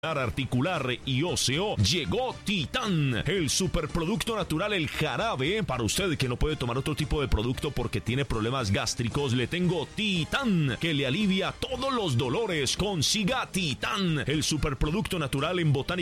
articular y óseo, llegó Titán, el superproducto natural, el jarabe. Para usted que no puede tomar otro tipo de producto porque tiene problemas gástricos, le tengo Titán, que le alivia todos los dolores. Consiga Titán, el superproducto natural en Botánica